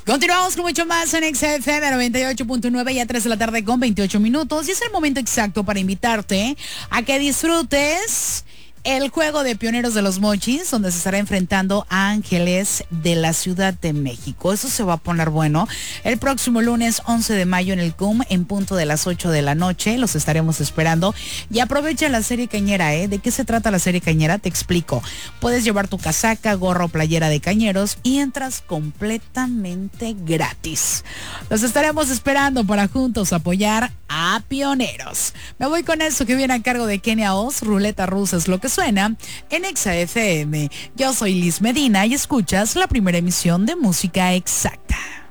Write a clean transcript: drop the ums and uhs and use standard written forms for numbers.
Continuamos con mucho más en XFM 98.9 y a 3 de la tarde con 28 minutos. Y es el momento exacto para invitarte a que disfrutes el juego de Pioneros de los Mochis, donde se estará enfrentando a Ángeles de la Ciudad de México. Eso se va a poner bueno. El próximo lunes 11 de mayo en el CUM, en punto de las 8 de la noche. Los estaremos esperando. Y aprovecha la serie cañera, ¿eh? ¿De qué se trata la serie cañera? Te explico. Puedes llevar tu casaca, gorro o playera de cañeros y entras completamente gratis. Los estaremos esperando para juntos apoyar a Pioneros. Me voy con eso que viene a cargo de Kenia Oz. Ruleta rusa es lo que suena en Exa FM. Yo soy Liz Medina y escuchas la primera emisión de Música Exacta.